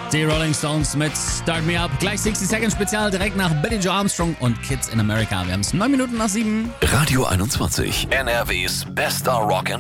Die Rolling Stones mit Start Me Up. Gleich 60 Second Spezial direkt nach Billie Joe Armstrong und Kids in America. Wir haben es 9 Minuten nach 7. Radio 21, NRWs bester Rock